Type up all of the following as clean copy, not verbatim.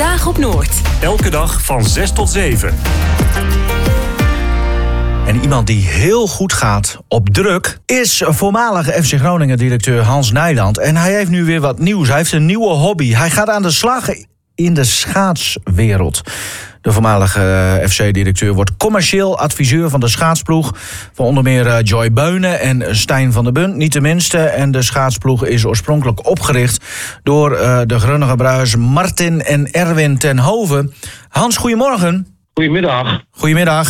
Vandaag op Noord. Elke dag van 6 tot 7. En iemand die heel goed gaat op druk is voormalige FC Groningen-directeur Hans Nijland. En hij heeft nu weer wat nieuws. Hij heeft een nieuwe hobby. Hij gaat aan de slag in de schaatswereld. De voormalige FC-directeur wordt commercieel adviseur van de schaatsploeg van onder meer Joy Beunen en Stijn van der Bunt, niet de minste. En de schaatsploeg is oorspronkelijk opgericht door de Grunnige Bruis Martin en Erwin ten Hove. Hans, goedemorgen. Goedemiddag. Goedemiddag.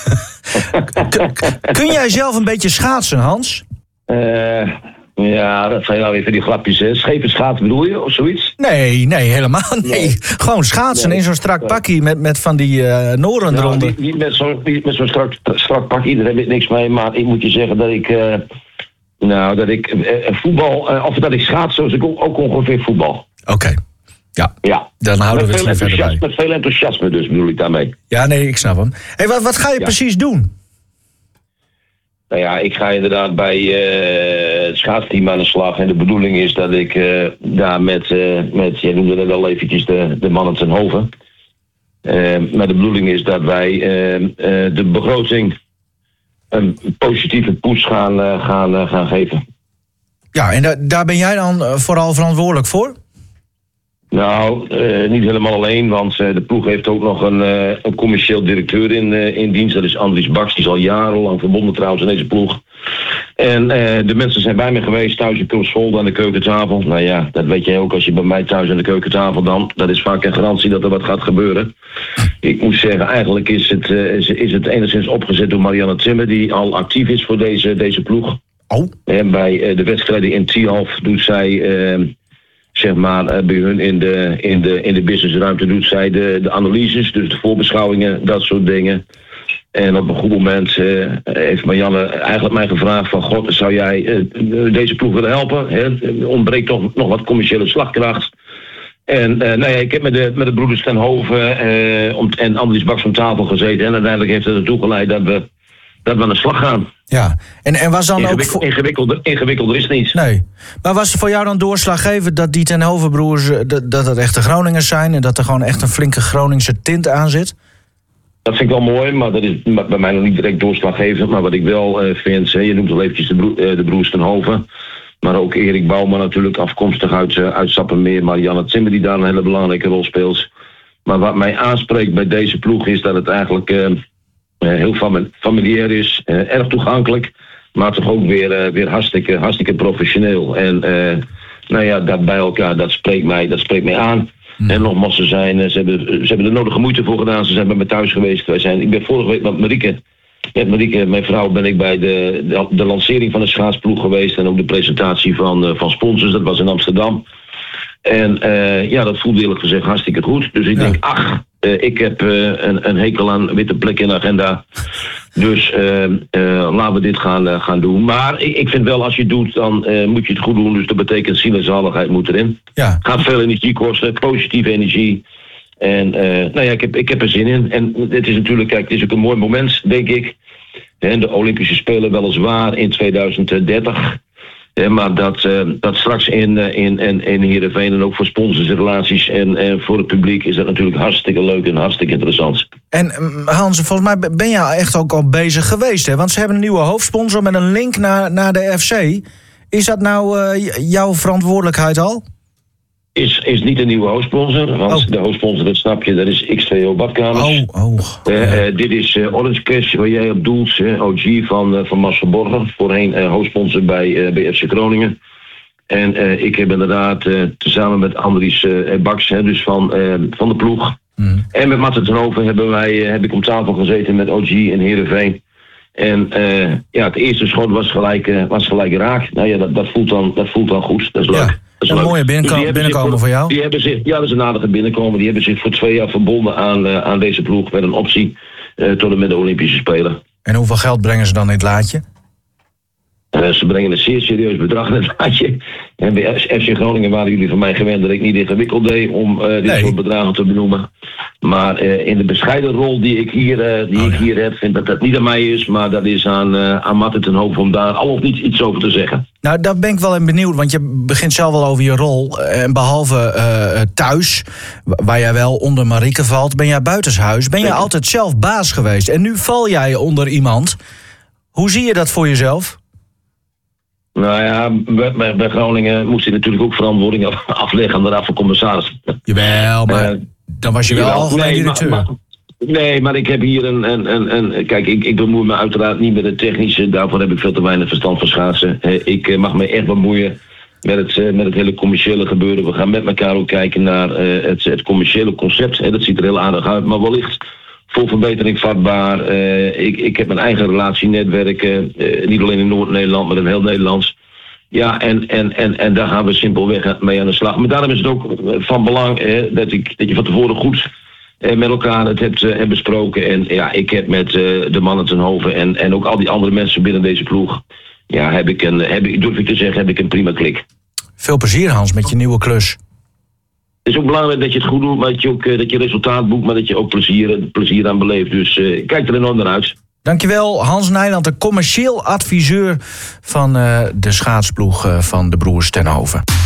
Kun jij zelf een beetje schaatsen, Hans? Ja, dat zijn nou even die grapjes, hè. Schepen schaatsen bedoel je, of zoiets? Nee, helemaal niet. Nee. Gewoon schaatsen in zo'n strak pakkie met van die noren eronder. Niet met zo'n strak pakkie, daar heb ik niks mee. Maar ik moet je zeggen dat ik voetbal, of dat ik schaats, zoals ik ook ongeveer voetbal. Oké. Ja, dan houden we het hier verder bij. Met veel enthousiasme dus, bedoel ik daarmee. Ja, nee, ik snap hem. Hey, wat ga je precies doen? Nou ja, ik ga inderdaad bij het schaatsteam aan de slag. En de bedoeling is dat ik daar met jij noemde net al eventjes de mannen ten Hove. Maar de bedoeling is dat wij de begroting een positieve push gaan geven. Ja, en daar ben jij dan vooral verantwoordelijk voor? Nou, niet helemaal alleen, want de ploeg heeft ook nog een commercieel directeur in dienst. Dat is Andries Baks, die is al jarenlang verbonden trouwens in deze ploeg. En de mensen zijn bij me geweest thuis in Kulsvold aan de keukentafel. Nou ja, dat weet jij ook als je bij mij thuis aan de keukentafel dan. Dat is vaak een garantie dat er wat gaat gebeuren. Ik moet zeggen, eigenlijk is het enigszins opgezet door Marianne Timmer, die al actief is voor deze ploeg. Oh. En bij de wedstrijden in Tialf doet zij... zeg maar, bij hun in de businessruimte doet zij de analyses, dus de voorbeschouwingen, dat soort dingen. En op een goed moment heeft Marianne eigenlijk mij gevraagd van... God, zou jij deze ploeg willen helpen? Er ontbreekt toch nog wat commerciële slagkracht. En ik heb met de broeders ten Hove en Andries Baks om tafel gezeten. En uiteindelijk heeft het ertoe geleid dat we aan de slag gaan. Ja, en was dan ook... Ingewikkelder is het niet. Nee, maar was het voor jou dan doorslaggevend dat die ten Hove broers... dat het echte Groningers zijn en dat er gewoon echt een flinke Groningse tint aan zit? Dat vind ik wel mooi, maar dat is bij mij nog niet direct doorslaggevend. Maar wat ik wel vind, je noemt al eventjes de broers ten Hove... maar ook Erik Bouwman natuurlijk, afkomstig uit Sappemeer... Marianne Timmer, die daar een hele belangrijke rol speelt. Maar wat mij aanspreekt bij deze ploeg is dat het eigenlijk... heel familiair is, erg toegankelijk, maar toch ook weer hartstikke professioneel. En dat bij elkaar, dat spreekt mij aan. En nogmaals, ze hebben er nodige moeite voor gedaan. Ze zijn bij me thuis geweest. Ik ben vorige week met Marieke, mijn vrouw, ben ik bij de lancering van de schaatsploeg geweest en ook de presentatie van sponsors. Dat was in Amsterdam. En dat voelde eerlijk gezegd hartstikke goed. Dus ik denk, ik heb een hekel aan witte plekken in de agenda. Dus laten we dit gaan doen. Maar ik vind wel, als je het doet, dan moet je het goed doen. Dus dat betekent ziel en zaligheid moet erin. Ja. Gaat veel energie kosten, positieve energie. En ik heb er zin in. En het is natuurlijk, kijk, het is ook een mooi moment, denk ik. En de Olympische Spelen weliswaar in 2030... maar dat straks in Heerenveen en ook voor sponsors en relaties en voor het publiek is dat natuurlijk hartstikke leuk en hartstikke interessant. En Hans, volgens mij ben je echt ook al bezig geweest, hè? Want ze hebben een nieuwe hoofdsponsor met een link naar de FC. Is dat nou jouw verantwoordelijkheid al? Is niet een nieuwe hoofdsponsor, want de hoofdsponsor, dat snap je, dat is X2O Badkamers. Dit is Orange Cash, waar jij op doelt, OG van Marcel Borger, voorheen hoofdsponsor bij FC Groningen. En ik heb inderdaad, tezamen met Andries Baks, dus van de ploeg, en met Marten ten Hove heb ik om tafel gezeten met OG in Heerenveen. En het eerste schot was gelijk raak. Nou ja, dat voelt dan goed, dat is leuk. Ja. Een mooie binnenkomen voor jou? Dat is een aardige binnenkomen. Die hebben zich voor 2 jaar verbonden aan deze ploeg met een optie tot en met de Olympische Spelen. En hoeveel geld brengen ze dan in het laadje? Ze brengen een zeer serieus bedrag in het laadje. En bij FC Groningen waren jullie van mij gewend dat ik niet ingewikkeld deed om dit soort bedragen te benoemen. Maar in de bescheiden rol die ik hier heb, vind dat niet aan mij is, maar dat is aan Marten ten Hoven om daar al of niet iets over te zeggen. Nou, daar ben ik wel in benieuwd, want je begint zelf wel over je rol. En behalve thuis, waar jij wel onder Marieke valt, ben jij buitenshuis. Ben jij altijd zelf baas geweest. En nu val jij onder iemand. Hoe zie je dat voor jezelf? Nou ja, bij Groningen moest hij natuurlijk ook verantwoording afleggen aan de Raad van Commissarissen. Jawel, maar dan was je wel algemeen directeur. Nee, maar ik heb hier een kijk, ik bemoei me uiteraard niet met het technische. Daarvoor heb ik veel te weinig verstand van schaatsen. Ik mag me echt bemoeien met het hele commerciële gebeuren. We gaan met elkaar ook kijken naar het commerciële concept. Dat ziet er heel aardig uit, maar wellicht voor verbetering vatbaar. Ik heb mijn eigen relatienetwerk, niet alleen in Noord-Nederland, maar in heel Nederlands. Ja, en daar gaan we simpelweg mee aan de slag. Maar daarom is het ook van belang dat je van tevoren goed met elkaar het hebt besproken. En ja, ik heb met de mannen ten Hoven en ook al die andere mensen binnen deze ploeg, ja, durf ik te zeggen, heb ik een prima klik. Veel plezier, Hans, met je nieuwe klus. Het is ook belangrijk dat je het goed doet, maar dat je resultaat boekt, maar dat je ook plezier aan beleeft. Dus kijk er enorm naar uit. Dankjewel, Hans Nijland, de commercieel adviseur van de schaatsploeg van de broers ten Hoven.